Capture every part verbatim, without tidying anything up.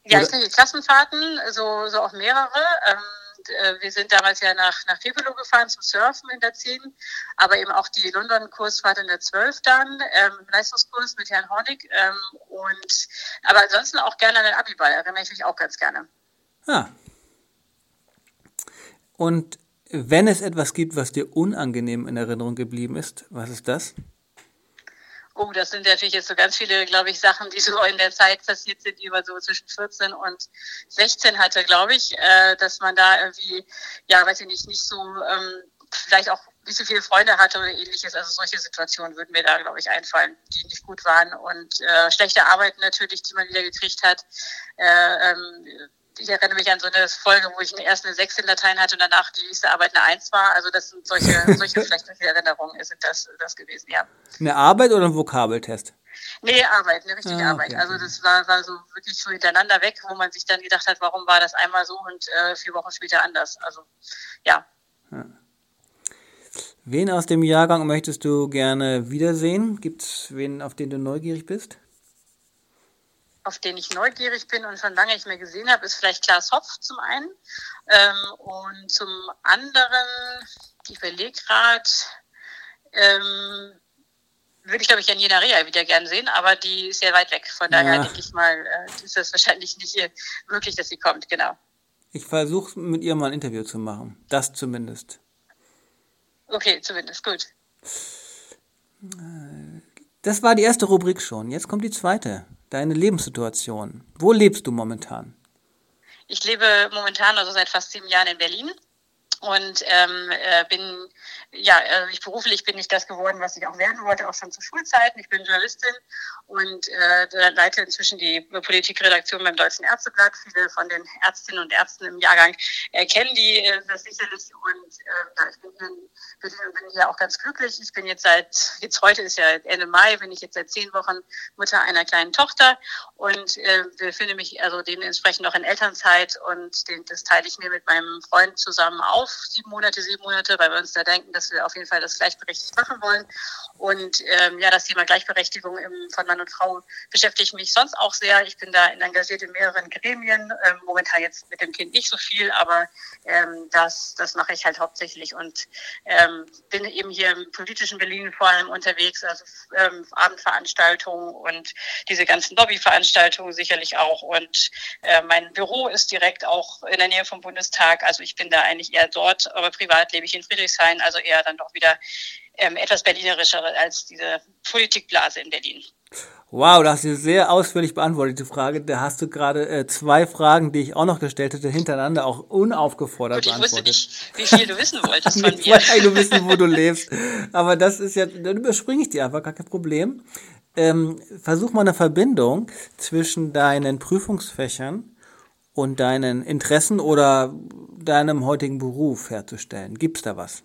Ja, ich kriege Klassenfahrten, so, so auch mehrere. Ähm, äh, wir sind damals ja nach, nach Tripoli gefahren zum Surfen in der zehn, aber eben auch die London-Kursfahrt in der zwölf dann, ähm, Leistungskurs mit Herrn Hornig. Ähm, und, aber ansonsten auch gerne an den Abiball, erinnere ich mich auch ganz gerne. Ah. Und wenn es etwas gibt, was dir unangenehm in Erinnerung geblieben ist, was ist das? Oh, das sind natürlich jetzt so ganz viele, glaube ich, Sachen, die so in der Zeit passiert sind, die man so zwischen vierzehn und sechzehn hatte, glaube ich, äh, dass man da irgendwie, ja, weiß ich nicht, nicht so, ähm, vielleicht auch nicht so viele Freunde hatte oder ähnliches. Also solche Situationen würden mir da, glaube ich, einfallen, die nicht gut waren. Und äh, schlechte Arbeiten natürlich, die man wieder gekriegt hat. Äh, ähm, ich erinnere mich an so eine Folge, wo ich erst eine sechs in Latein hatte und danach die nächste Arbeit eine eins war. Also das sind solche, solche schlechte Erinnerungen sind das, das gewesen, ja. Eine Arbeit oder ein Vokabeltest? Nee, Arbeit, eine richtige Ah, Arbeit. okay. Also das war, war so wirklich so hintereinander weg, wo man sich dann gedacht hat, warum war das einmal so und äh, vier Wochen später anders. Also ja. Ja. Wen aus dem Jahrgang möchtest du gerne wiedersehen? Gibt's wen, auf den du neugierig bist? Auf den ich neugierig bin und schon lange nicht mehr gesehen habe, ist vielleicht Klaas Hopf zum einen. Ähm, und zum anderen, ich überlege gerade, ähm, würde ich, glaube ich, Janina Rea wieder gern sehen, aber die ist sehr weit weg. Von daher Ja. denke ich mal, äh, ist das wahrscheinlich nicht äh, möglich, dass sie kommt, genau. Ich versuche mit ihr mal ein Interview zu machen. Das zumindest. Okay, zumindest gut. Das war die erste Rubrik schon. Jetzt kommt die zweite. Deine Lebenssituation. Wo lebst du momentan? Ich lebe momentan, also seit fast sieben Jahren in Berlin. Und ähm, äh, bin, ja, äh, ich beruflich bin ich das geworden, was ich auch werden wollte, auch schon zu Schulzeiten. Ich bin Journalistin und äh, leite inzwischen die Politikredaktion beim Deutschen Ärzteblatt. Viele von den Ärztinnen und Ärzten im Jahrgang äh, kennen die äh, das sicherlich. Und äh, ich bin hier, bin, bin hier auch ganz glücklich. Ich bin jetzt seit, jetzt heute ist ja Ende Mai, bin ich jetzt seit zehn Wochen Mutter einer kleinen Tochter und äh, befinde mich also dementsprechend noch in Elternzeit und den, das teile ich mir mit meinem Freund zusammen auf. Sieben Monate, sieben Monate, weil wir uns da denken, dass wir auf jeden Fall das gleichberechtigt machen wollen. Und ähm, ja, das Thema Gleichberechtigung im, von Mann und Frau beschäftigt mich sonst auch sehr. Ich bin da engagiert in mehreren Gremien, ähm, momentan jetzt mit dem Kind nicht so viel, aber ähm, das, das mache ich halt hauptsächlich und ähm, bin eben hier im politischen Berlin vor allem unterwegs, also ähm, Abendveranstaltungen und diese ganzen Lobbyveranstaltungen sicherlich auch. Und äh, mein Büro ist direkt auch in der Nähe vom Bundestag, also ich bin da eigentlich eher dort, aber privat lebe ich in Friedrichshain, also eher dann doch wieder ähm, etwas berlinerischer als diese Politikblase in Berlin. Wow, da hast du sehr ausführlich beantwortet, die Frage. Da hast du gerade äh, zwei Fragen, die ich auch noch gestellt hätte, hintereinander auch unaufgefordert Gut, ich wusste beantwortet. nicht, wie viel du wissen wolltest von Jetzt mir. wollte ich nur wissen, wo du lebst. Aber das ist ja, dann überspringe ich dir einfach, gar kein Problem. Ähm, versuch mal eine Verbindung zwischen deinen Prüfungsfächern und deinen Interessen oder deinem heutigen Beruf herzustellen. Gibt's da was?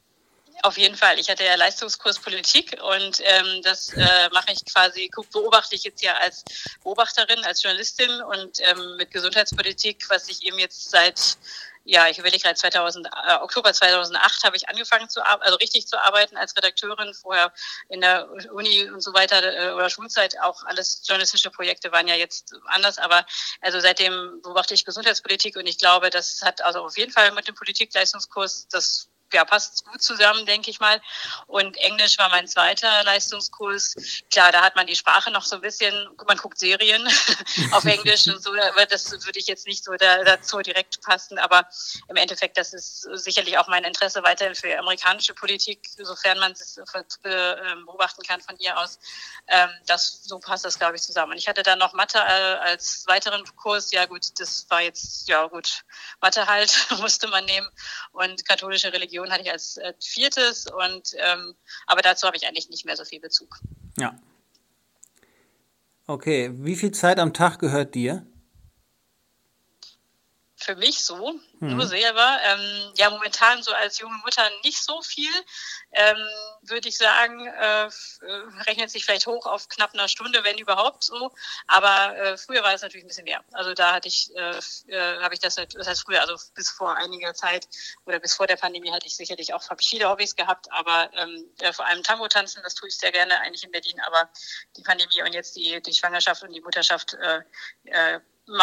Auf jeden Fall. Ich hatte ja Leistungskurs Politik und ähm, das äh, mache ich quasi, guck, beobachte ich jetzt ja als Beobachterin, als Journalistin und ähm, mit Gesundheitspolitik, was ich eben jetzt seit, ja, ich überlege gerade zweitausend, äh, Oktober zweitausendacht habe ich angefangen zu arbeiten, also richtig zu arbeiten als Redakteurin, vorher in der Uni und so weiter äh, oder Schulzeit auch alles journalistische Projekte waren ja jetzt anders, aber also seitdem beobachte ich Gesundheitspolitik und ich glaube, das hat also auf jeden Fall mit dem Politikleistungskurs das ja, passt gut zusammen, denke ich mal. Und Englisch war mein zweiter Leistungskurs. Klar, da hat man die Sprache noch so ein bisschen, man guckt Serien auf Englisch und so, aber das würde ich jetzt nicht so da, dazu direkt passen. Aber im Endeffekt, das ist sicherlich auch mein Interesse weiterhin für amerikanische Politik, sofern man es beobachten kann von hier aus. Das, so passt das, glaube ich, zusammen. Und ich hatte dann noch Mathe als weiteren Kurs. Ja gut, das war jetzt, ja gut, Mathe halt, musste man nehmen. Und katholische Religion hatte ich als äh, viertes und ähm, aber dazu habe ich eigentlich nicht mehr so viel Bezug. Ja. Okay, wie viel Zeit am Tag gehört dir? Für mich so, Mhm. nur selber. Ähm, ja, momentan so als junge Mutter nicht so viel, ähm, würde ich sagen, äh, rechnet sich vielleicht hoch auf knapp einer Stunde, wenn überhaupt so. Aber äh, früher war es natürlich ein bisschen mehr. Also da hatte ich, äh, habe ich das, das heißt früher, also bis vor einiger Zeit oder bis vor der Pandemie hatte ich sicherlich auch, habe ich viele Hobbys gehabt, aber ähm, äh, vor allem Tango tanzen, das tue ich sehr gerne eigentlich in Berlin. Aber die Pandemie und jetzt die, die Schwangerschaft und die Mutterschaft äh, äh,